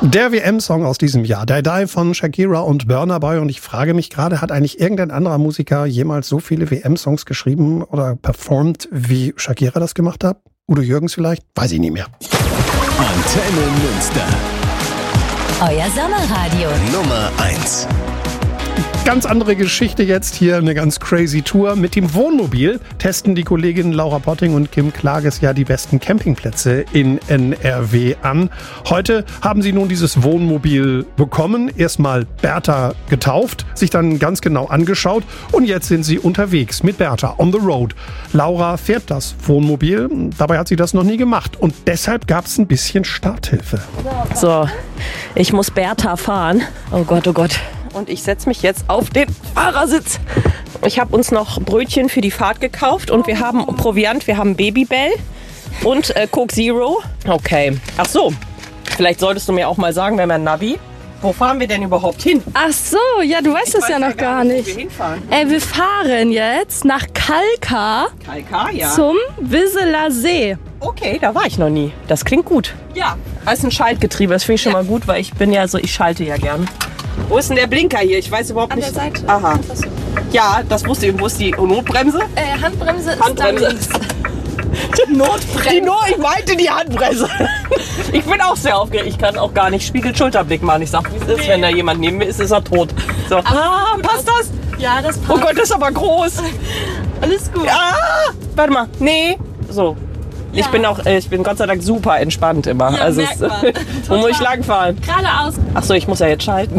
Der WM-Song aus diesem Jahr, Die Die von Shakira und Burna Boy. Und ich frage mich gerade, hat eigentlich irgendein anderer Musiker jemals so viele WM-Songs geschrieben oder performt, wie Shakira das gemacht hat? Udo Jürgens vielleicht? Weiß ich nicht mehr. Antenne Münster. Euer Sommerradio. Nummer 1. Ganz andere Geschichte jetzt hier, eine ganz crazy Tour. Mit dem Wohnmobil testen die Kolleginnen Laura Potting und Kim Klages ja die besten Campingplätze in NRW an. Heute haben sie nun dieses Wohnmobil bekommen, erstmal Bertha getauft, sich dann ganz genau angeschaut und jetzt sind sie unterwegs mit Bertha on the road. Laura fährt das Wohnmobil, dabei hat sie das noch nie gemacht und deshalb gab es ein bisschen Starthilfe. So, ich muss Bertha fahren. Oh Gott, oh Gott. Und ich setze mich jetzt auf den Fahrersitz. Ich habe uns noch Brötchen für die Fahrt gekauft und wir haben Proviant, wir haben Babybell und Coke Zero. Okay. Ach so, vielleicht solltest du mir auch mal sagen, wenn wir Navi, wo fahren wir denn überhaupt hin? Ach so, ja, du weißt es ja noch gar nicht. Wo wir hinfahren. Wir fahren jetzt nach Kalkar Ja. zum Wisseler See. Okay, da war ich noch nie. Das klingt gut. Ja. Das ist ein Schaltgetriebe, das finde ich schon mal gut, weil ich schalte ja gern. Wo ist denn der Blinker hier? Ich weiß überhaupt nicht. An der Seite. Aha. Ja, das wusste ich. Wo ist die Notbremse? Handbremse ist Handbremse. da links. Notbremse. Ich meinte die Handbremse. Ich bin auch sehr aufgeregt. Ich kann auch gar nicht Spiegel-Schulterblick machen. Ich sag, wie es ist, wenn da jemand neben mir ist, ist er tot. So. Passt das? Ja, das passt. Oh Gott, das ist aber groß. Alles gut. Warte mal. Nee. So. Ja. Ich bin Gott sei Dank super entspannt immer. Ja, merkt man. Wo muss ich langfahren? Geradeaus. Ach so, ich muss ja jetzt schalten.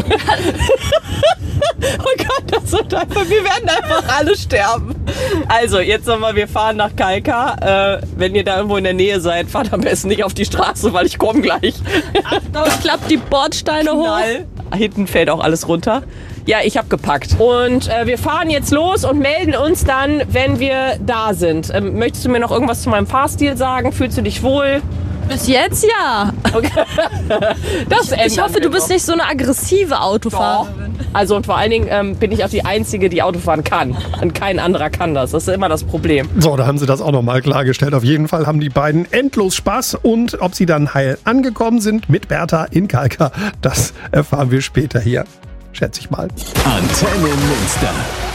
Oh Gott, das wird einfach, wir werden einfach alle sterben. Also, jetzt nochmal, wir fahren nach Kalkar. Wenn ihr da irgendwo in der Nähe seid, fahrt am besten nicht auf die Straße, weil ich komme gleich. Achtung, klappt die Bordsteine hoch. Knall. Hinten fällt auch alles runter. Ja, ich habe gepackt. Und wir fahren jetzt los und melden uns dann, wenn wir da sind. Möchtest du mir noch irgendwas zu meinem Fahrstil sagen? Fühlst du dich wohl? Bis jetzt ja. Okay. Ich hoffe, du bist nicht so eine aggressive Autofahrerin. Also und vor allen Dingen bin ich auch die Einzige, die Autofahren kann. Und kein anderer kann das. Das ist immer das Problem. So, da haben sie das auch nochmal klargestellt. Auf jeden Fall haben die beiden endlos Spaß und ob sie dann heil angekommen sind mit Bertha in Kalkar, das erfahren wir später hier. Schätze ich mal. Antenne Münster.